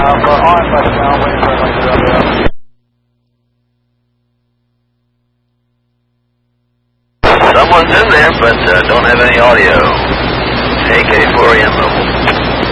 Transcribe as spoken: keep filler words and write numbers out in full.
for on bus now, waiting for one Someone's in there, but uh, don't have any audio. A K four A M mobile.